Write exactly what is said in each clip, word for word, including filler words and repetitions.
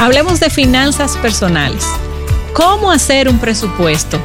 Hablemos de finanzas personales. ¿Cómo hacer un presupuesto?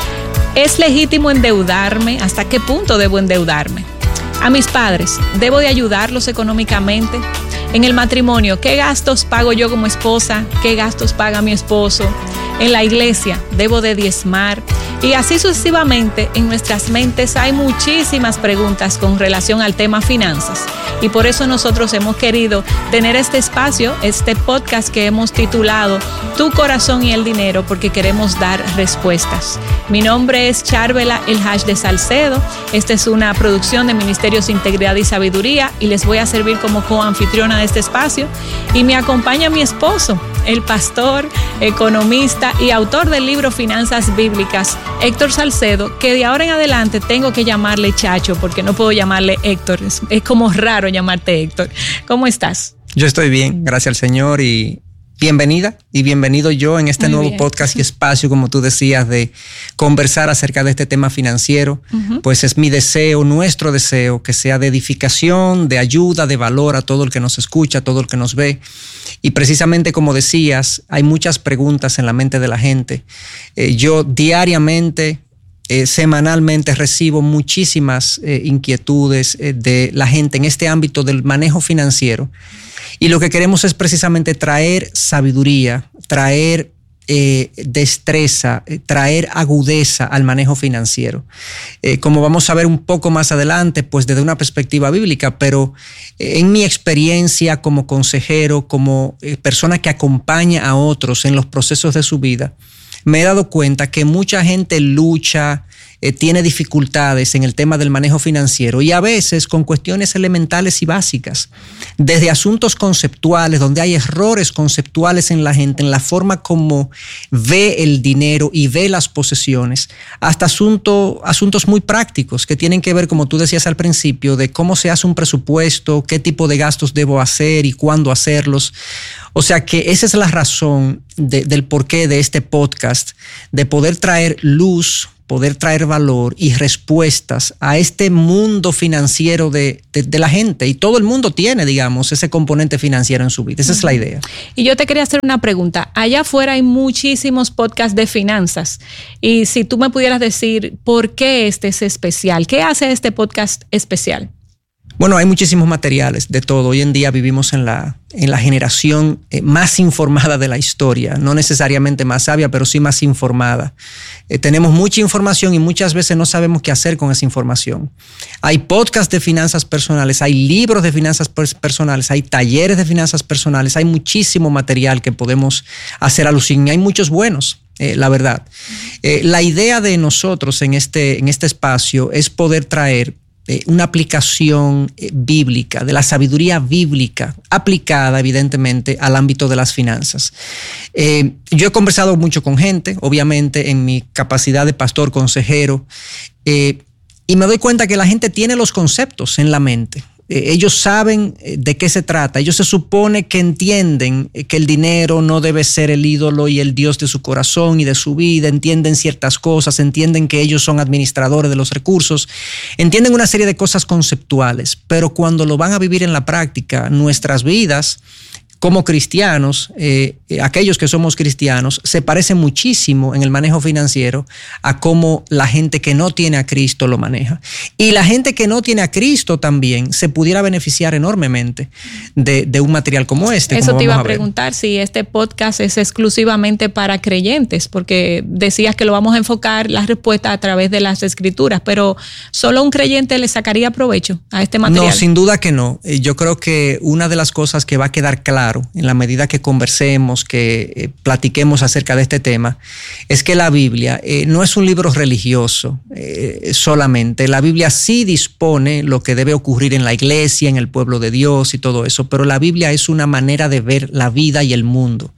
¿Es legítimo endeudarme? ¿Hasta qué punto debo endeudarme? A mis padres, ¿debo de ayudarlos económicamente? En el matrimonio, ¿qué gastos pago yo como esposa? ¿Qué gastos paga mi esposo? En la iglesia, ¿debo de diezmar? Y así sucesivamente, en nuestras mentes hay muchísimas preguntas con relación al tema finanzas. Y por eso nosotros hemos querido tener este espacio, este podcast que hemos titulado Tu corazón y el dinero, porque queremos dar respuestas. Mi nombre es Charvela El Hash de Salcedo. Esta es una producción de Ministerios Integridad y Sabiduría y les voy a servir como coanfitriona de este espacio. Y me acompaña mi esposo, el pastor, economista y autor del libro Finanzas Bíblicas, Héctor Salcedo, que de ahora en adelante tengo que llamarle Chacho porque no puedo llamarle Héctor. Es, es como raro llamarte Héctor. ¿Cómo estás? Yo estoy bien, gracias al Señor, y bienvenida y bienvenido yo en este Muy nuevo bien. podcast y espacio, como tú decías, de conversar acerca de este tema financiero. Uh-huh. Pues es mi deseo, nuestro deseo, que sea de edificación, de ayuda, de valor a todo el que nos escucha, a todo el que nos ve. Y precisamente como decías, hay muchas preguntas en la mente de la gente. Eh, yo diariamente, eh, semanalmente recibo muchísimas eh, inquietudes eh, de la gente en este ámbito del manejo financiero. Y lo que queremos es precisamente traer sabiduría, traer eh, destreza, eh, traer agudeza al manejo financiero. Eh, como vamos a ver un poco más adelante, pues desde una perspectiva bíblica, pero eh, en mi experiencia como consejero, como eh, persona que acompaña a otros en los procesos de su vida, me he dado cuenta que mucha gente lucha, eh, tiene dificultades en el tema del manejo financiero y a veces con cuestiones elementales y básicas, desde asuntos conceptuales, donde hay errores conceptuales en la gente, en la forma como ve el dinero y ve las posesiones, hasta asunto, asuntos muy prácticos que tienen que ver, como tú decías al principio, de cómo se hace un presupuesto, qué tipo de gastos debo hacer y cuándo hacerlos. O sea que esa es la razón de, del porqué de este podcast, de poder traer luz, poder traer valor y respuestas a este mundo financiero de, de, de la gente. Y todo el mundo tiene, digamos, ese componente financiero en su vida. Esa es la idea. Y yo te quería hacer una pregunta. Allá afuera hay muchísimos podcasts de finanzas. Y si tú me pudieras decir por qué este es especial, ¿qué hace este podcast especial? Bueno, hay muchísimos materiales de todo. Hoy en día vivimos en la, en la generación eh, más informada de la historia, no necesariamente más sabia, pero sí más informada. Eh, tenemos mucha información y muchas veces no sabemos qué hacer con esa información. Hay podcasts de finanzas personales, hay libros de finanzas personales, hay talleres de finanzas personales, hay muchísimo material que podemos hacer alusión y hay muchos buenos. Eh, la verdad. Eh, la idea de nosotros en este, en este espacio es poder traer Eh, una aplicación eh, bíblica, de la sabiduría bíblica, aplicada evidentemente al ámbito de las finanzas. Eh, yo he conversado mucho con gente, obviamente en mi capacidad de pastor, consejero, eh, y me doy cuenta que la gente tiene los conceptos en la mente. Eh, ellos saben de qué se trata. Ellos se supone que entienden que el dinero no debe ser el ídolo y el Dios de su corazón y de su vida. Entienden ciertas cosas, entienden que ellos son administradores de los recursos, entienden una serie de cosas conceptuales, pero cuando lo van a vivir en la práctica, nuestras vidas como cristianos, eh, aquellos que somos cristianos, se parece muchísimo en el manejo financiero a cómo la gente que no tiene a Cristo lo maneja. Y la gente que no tiene a Cristo también se pudiera beneficiar enormemente de, de un material como este. Eso como te iba a, a preguntar si este podcast es exclusivamente para creyentes, porque decías que lo vamos a enfocar la respuesta a través de las escrituras, pero ¿solo un creyente le sacaría provecho a este material? No, sin duda que no. Yo creo que una de las cosas que va a quedar claro en la medida que conversemos, que eh, platiquemos acerca de este tema, es que la Biblia eh, no es un libro religioso eh, solamente. La Biblia sí dispone lo que debe ocurrir en la iglesia, en el pueblo de Dios y todo eso, pero la Biblia es una manera de ver la vida y el mundo.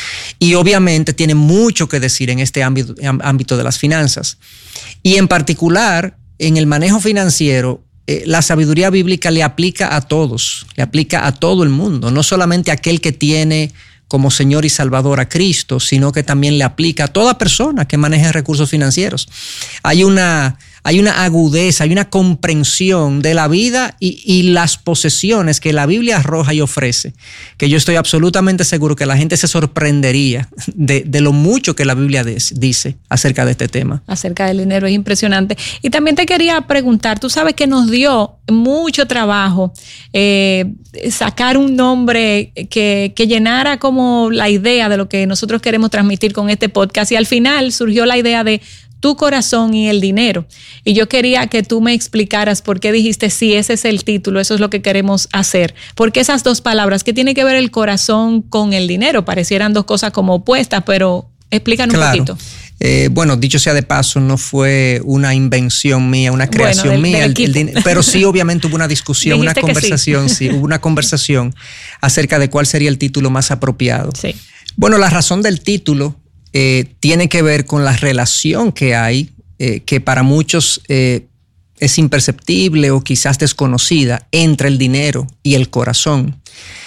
Y obviamente tiene mucho que decir en este ámbito, ámbito de las finanzas. Y en particular, en el manejo financiero, Eh, la sabiduría bíblica le aplica a todos, le aplica a todo el mundo, no solamente a aquel que tiene como Señor y Salvador a Cristo, sino que también le aplica a toda persona que maneje recursos financieros. Hay una, hay una agudeza, hay una comprensión de la vida y, y las posesiones que la Biblia arroja y ofrece, que yo estoy absolutamente seguro que la gente se sorprendería de, de lo mucho que la Biblia des, dice acerca de este tema. Acerca del dinero, es impresionante. Y también te quería preguntar, tú sabes que nos dio mucho trabajo eh, sacar un nombre que, que llenara como la idea de lo que nosotros queremos transmitir con este podcast, y al final surgió la idea de tu corazón y el dinero. Y yo quería que tú me explicaras por qué dijiste, sí, ese es el título, eso es lo que queremos hacer. Porque esas dos palabras, ¿qué tiene que ver el corazón con el dinero? Parecieran dos cosas como opuestas, pero explícanos claro. un poquito. Eh, bueno, dicho sea de paso, no fue una invención mía, una creación bueno, del, mía, del el, el, pero sí obviamente hubo una discusión, una conversación, sí. sí, hubo una conversación acerca de cuál sería el título más apropiado. Sí. Bueno, la razón del título eh, tiene que ver con la relación que hay, eh, que para muchos eh, es imperceptible o quizás desconocida, entre el dinero y el corazón.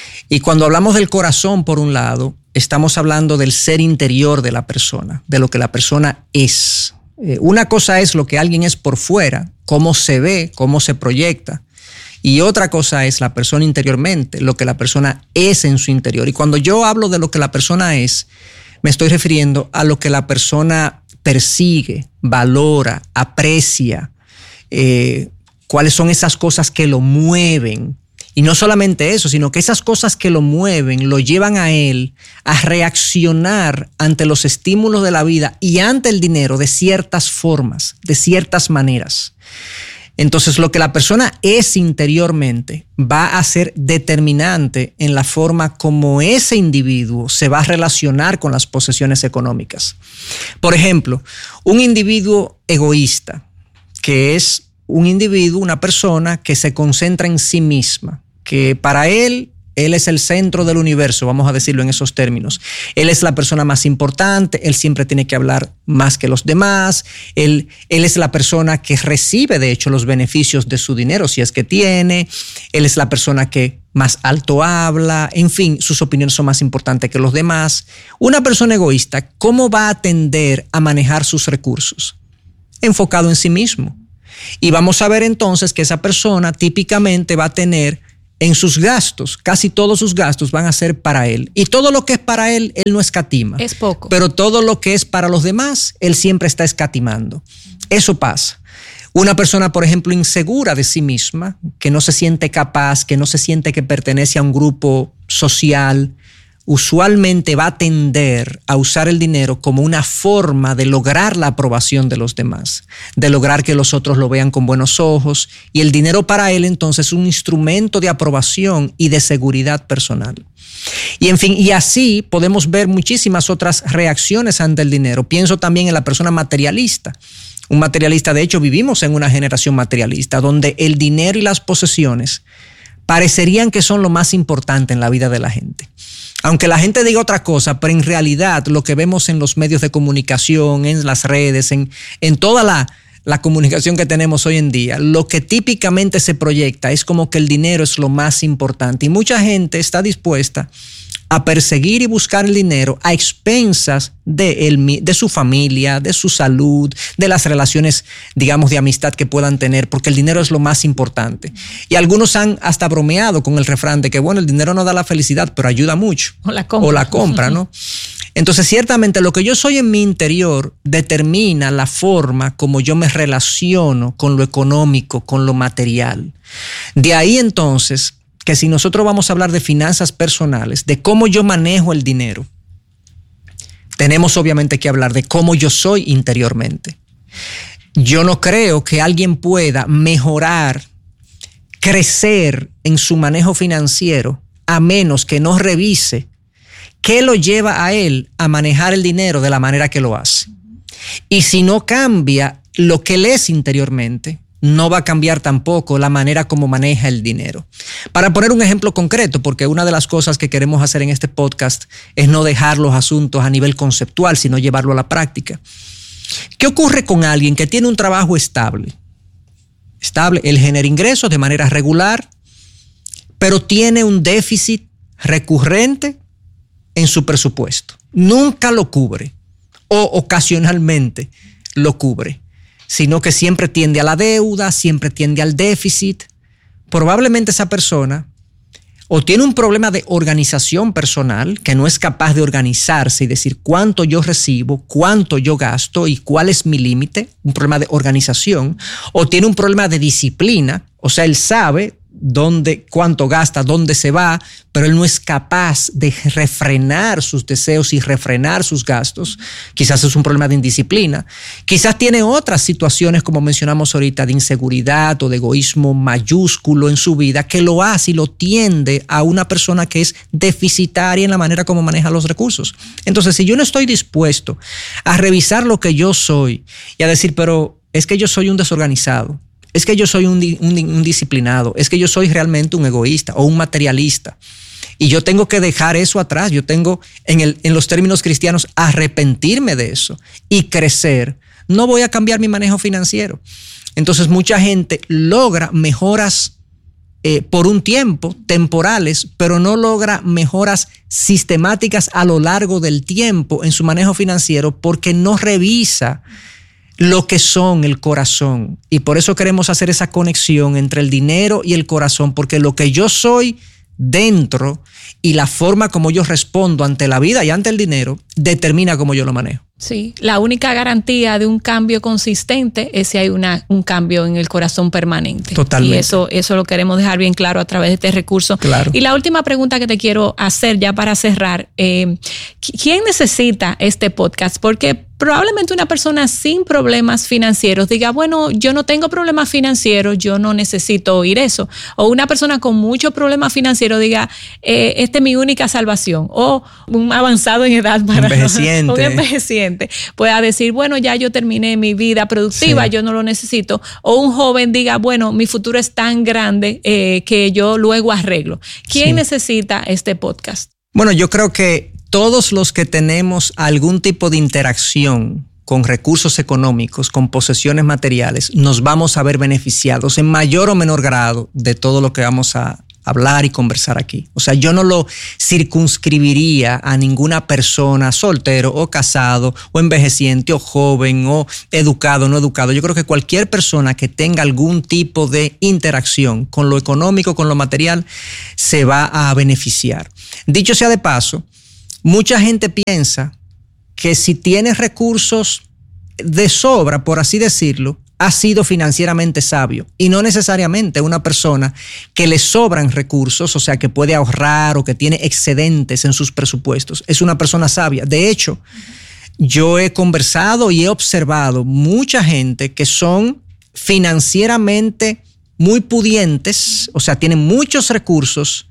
Y cuando hablamos del corazón, por un lado, estamos hablando del ser interior de la persona, de lo que la persona es. Eh, una cosa es lo que alguien es por fuera, cómo se ve, cómo se proyecta. Y otra cosa es la persona interiormente, lo que la persona es en su interior. Y cuando yo hablo de lo que la persona es, me estoy refiriendo a lo que la persona persigue, valora, aprecia, eh, cuáles son esas cosas que lo mueven. Y no solamente eso, sino que esas cosas que lo mueven lo llevan a él a reaccionar ante los estímulos de la vida y ante el dinero de ciertas formas, de ciertas maneras. Entonces, lo que la persona es interiormente va a ser determinante en la forma como ese individuo se va a relacionar con las posesiones económicas. Por ejemplo, un individuo egoísta, que es un individuo, una persona que se concentra en sí misma, que para él, él es el centro del universo, vamos a decirlo en esos términos. Él es la persona más importante, él siempre tiene que hablar más que los demás, él, él es la persona que recibe, de hecho, los beneficios de su dinero, si es que tiene, él es la persona que más alto habla, en fin, sus opiniones son más importantes que los demás. Una persona egoísta, ¿cómo va a tender a manejar sus recursos? Enfocado en sí mismo. Y vamos a ver entonces que esa persona típicamente va a tener en sus gastos, casi todos sus gastos van a ser para él. Y todo lo que es para él, él no escatima. Es poco. Pero todo lo que es para los demás, él siempre está escatimando. Eso pasa. Una persona, por ejemplo, insegura de sí misma, que no se siente capaz, que no se siente que pertenece a un grupo social, usualmente va a tender a usar el dinero como una forma de lograr la aprobación de los demás, de lograr que los otros lo vean con buenos ojos, y el dinero para él entonces es un instrumento de aprobación y de seguridad personal. Y en fin, y así podemos ver muchísimas otras reacciones ante el dinero. Pienso también en la persona materialista. Un materialista, de hecho, vivimos en una generación materialista donde el dinero y las posesiones parecerían que son lo más importante en la vida de la gente. Aunque la gente diga otra cosa, pero en realidad lo que vemos en los medios de comunicación, en las redes, en, en toda la, la comunicación que tenemos hoy en día, lo que típicamente se proyecta es como que el dinero es lo más importante. Y mucha gente está dispuesta a perseguir y buscar el dinero a expensas de, el, de su familia, de su salud, de las relaciones, digamos, de amistad que puedan tener, porque el dinero es lo más importante. Y algunos han hasta bromeado con el refrán de que, bueno, el dinero no da la felicidad, pero ayuda mucho. O la compra. O la compra, ¿no? Entonces, ciertamente, lo que yo soy en mi interior determina la forma como yo me relaciono con lo económico, con lo material. De ahí, entonces, que si nosotros vamos a hablar de finanzas personales, de cómo yo manejo el dinero, tenemos obviamente que hablar de cómo yo soy interiormente. Yo no creo que alguien pueda mejorar, crecer en su manejo financiero a menos que no revise qué lo lleva a él a manejar el dinero de la manera que lo hace. Y si no cambia lo que él es interiormente, no va a cambiar tampoco la manera como maneja el dinero. Para poner un ejemplo concreto, porque una de las cosas que queremos hacer en este podcast es no dejar los asuntos a nivel conceptual, sino llevarlo a la práctica. ¿Qué ocurre con alguien que tiene un trabajo estable? Estable, él genera ingresos de manera regular, pero tiene un déficit recurrente en su presupuesto. Nunca lo cubre o ocasionalmente lo cubre. sino que siempre tiende a la deuda, siempre tiende al déficit, probablemente esa persona o tiene un problema de organización personal, que no es capaz de organizarse y decir cuánto yo recibo, cuánto yo gasto y cuál es mi límite, un problema de organización, o tiene un problema de disciplina, o sea, él sabe dónde, cuánto gasta, dónde se va, pero él no es capaz de refrenar sus deseos y refrenar sus gastos. Quizás es un problema de indisciplina. Quizás tiene otras situaciones, como mencionamos ahorita, de inseguridad o de egoísmo mayúsculo en su vida, que lo hace y lo tiende a una persona que es deficitaria en la manera como maneja los recursos. Entonces, si yo no estoy dispuesto a revisar lo que yo soy y a decir, pero es que yo soy un desorganizado, es que yo soy un, un, un disciplinado, es que yo soy realmente un egoísta o un materialista. Y yo tengo que dejar eso atrás. Yo tengo, en, el, en los términos cristianos, arrepentirme de eso y crecer. No voy a cambiar mi manejo financiero. Entonces, mucha gente logra mejoras eh, por un tiempo, temporales, pero no logra mejoras sistemáticas a lo largo del tiempo en su manejo financiero porque no revisa lo que son el corazón. Y por eso queremos hacer esa conexión entre el dinero y el corazón, porque lo que yo soy dentro y la forma como yo respondo ante la vida y ante el dinero determina cómo yo lo manejo. Sí, la única garantía de un cambio consistente es si hay una, un cambio en el corazón permanente. Totalmente. Y eso, eso lo queremos dejar bien claro a través de este recurso. Claro. Y la última pregunta que te quiero hacer ya para cerrar, eh, ¿quién necesita este podcast? Porque probablemente una persona sin problemas financieros diga, bueno, yo no tengo problemas financieros, yo no necesito oír eso. O una persona con muchos problemas financieros diga, eh, esta es mi única salvación. O un avanzado en edad, para envejeciente. un envejeciente, pueda decir, bueno, ya yo terminé mi vida productiva, sí, yo no lo necesito. O un joven diga, bueno, mi futuro es tan grande eh, que yo luego arreglo. ¿Quién sí. necesita este podcast? Bueno, yo creo que todos los que tenemos algún tipo de interacción con recursos económicos, con posesiones materiales, nos vamos a ver beneficiados en mayor o menor grado de todo lo que vamos a hablar y conversar aquí. O sea, yo no lo circunscribiría a ninguna persona, soltero o casado, o envejeciente, o joven, o educado, no educado. Yo creo que cualquier persona que tenga algún tipo de interacción con lo económico, con lo material, se va a beneficiar. Dicho sea de paso, mucha gente piensa que si tienes recursos de sobra, por así decirlo, ha sido financieramente sabio. Y no necesariamente una persona que le sobran recursos, o sea, que puede ahorrar o que tiene excedentes en sus presupuestos, es una persona sabia. De hecho, yo he conversado y he observado mucha gente que son financieramente muy pudientes, o sea, tienen muchos recursos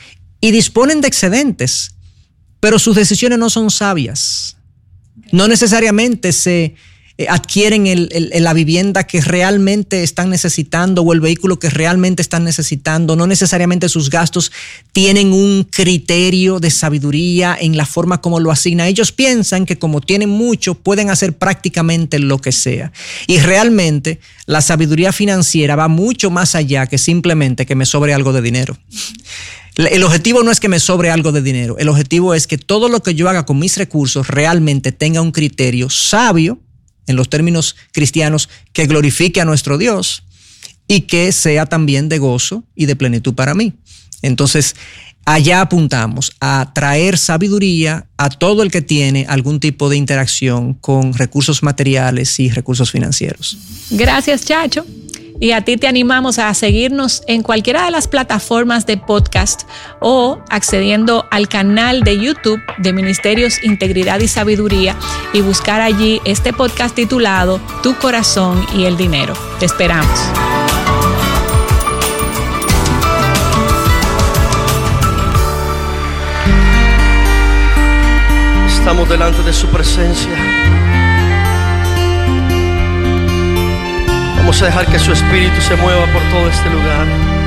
y disponen de excedentes, pero sus decisiones no son sabias. No necesariamente se adquieren el, el, la vivienda que realmente están necesitando o el vehículo que realmente están necesitando. No necesariamente sus gastos tienen un criterio de sabiduría en la forma como lo asigna. Ellos piensan que como tienen mucho, pueden hacer prácticamente lo que sea. Y realmente la sabiduría financiera va mucho más allá que simplemente que me sobre algo de dinero. El objetivo no es que me sobre algo de dinero. El objetivo es que todo lo que yo haga con mis recursos realmente tenga un criterio sabio, en los términos cristianos, que glorifique a nuestro Dios y que sea también de gozo y de plenitud para mí. Entonces, allá apuntamos a traer sabiduría a todo el que tiene algún tipo de interacción con recursos materiales y recursos financieros. Gracias, Chacho. Y a ti te animamos a seguirnos en cualquiera de las plataformas de podcast o accediendo al canal de YouTube de Ministerios Integridad y Sabiduría y buscar allí este podcast titulado Tu Corazón y el Dinero. Te esperamos. Estamos delante de su presencia. Vamos a dejar que su espíritu se mueva por todo este lugar.